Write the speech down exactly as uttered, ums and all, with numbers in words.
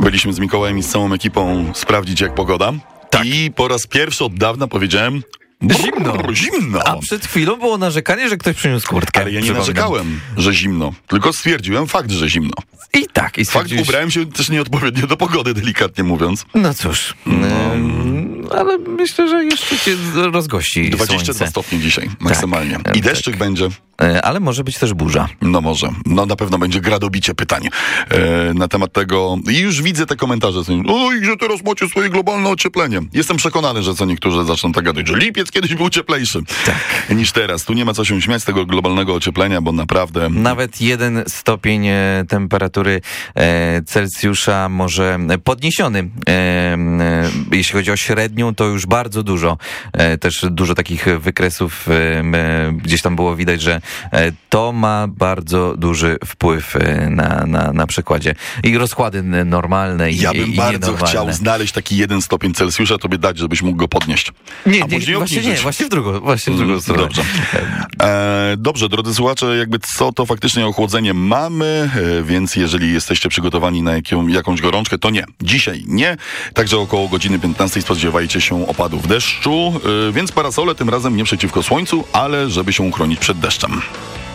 Byliśmy z Mikołajem i z całą ekipą sprawdzić, jak pogoda. Tak. I po raz pierwszy od dawna powiedziałem... Zimno. Zimno. A przed chwilą było narzekanie, że ktoś przyniósł kurtkę. Ale ja nie Przypominam. narzekałem, że zimno, tylko stwierdziłem fakt, że zimno. I tak. I Fakt, stwierdziłeś... ubrałem się też nieodpowiednio do pogody, delikatnie mówiąc. No cóż, no. ale myślę, że jeszcze cię rozgości dwadzieścia dwa słońce. stopnie dzisiaj, maksymalnie. Tak, I deszczyk tak. będzie. Ale może być też burza. No może. No na pewno będzie gradobicie pytań e, na temat tego. I już widzę te komentarze. Oj, że teraz macie swoje globalne ocieplenie. Jestem przekonany, że co niektórzy zaczną tak gadać, że lipiec kiedyś był cieplejszy Tak. niż teraz. Tu nie ma co się śmiać z tego globalnego ocieplenia, bo naprawdę... Nawet jeden stopień e, temperatury e, Celsjusza może podniesiony. E, e, jeśli chodzi o średnią, to już bardzo dużo. E, też dużo takich wykresów e, e, gdzieś tam było widać, że e, to ma bardzo duży wpływ e, na, na, na przykładzie. I rozkłady normalne i Ja bym i bardzo nienormalne. chciał znaleźć taki jeden stopień Celsjusza, tobie dać, żebyś mógł go podnieść. Nie, A nie, później właśnie obniżyć. nie, właśnie w drugą, właśnie w drugą Mm, stronę. Dobrze. E, dobrze, drodzy słuchacze, jakby co to faktycznie ochłodzenie mamy, e, więc jeżeli jesteście przygotowani na jaką, jakąś gorączkę, to nie. Dzisiaj nie. Także około godziny piętnastej spodziewajcie się opadów deszczu, e, więc parasole tym razem nie przeciwko słońcu, ale żeby się uchronić przed deszczem.